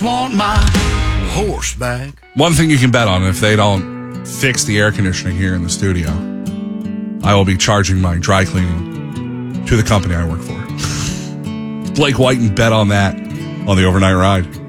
just want my horse back. One thing you can bet on, if they don't fix the air conditioning here in the studio, I will be charging my dry cleaning to the company I work for. Blake White and bet on that on the Overnight Ride.